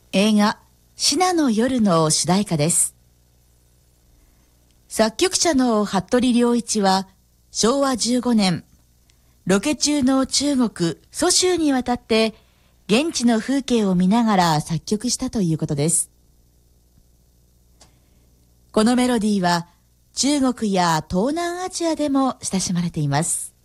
映画シナの夜の主題歌です。作曲者の服部良一は昭和15年、ロケ中の中国蘇州に渡って現地の風景を見ながら作曲したということです。このメロディーは中国や東南アジアでも親しまれています。